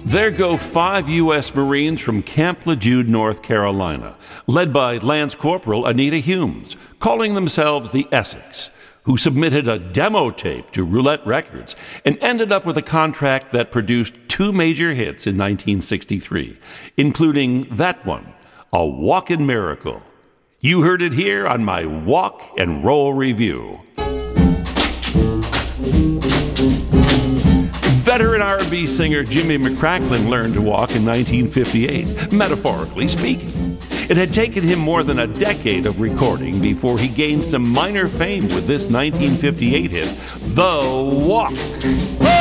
There go 5 U.S. Marines from Camp Lejude, North Carolina, led by Lance Corporal Anita Humes, calling themselves the Essex, who submitted a demo tape to Roulette Records and ended up with a contract that produced 2 major hits in 1963, including that one, A Walkin' Miracle. You heard it here on my Walk and Roll Review. Veteran R&B singer Jimmy McCracklin learned to walk in 1958, metaphorically speaking. It had taken him more than a decade of recording before he gained some minor fame with this 1958 hit, The Walk.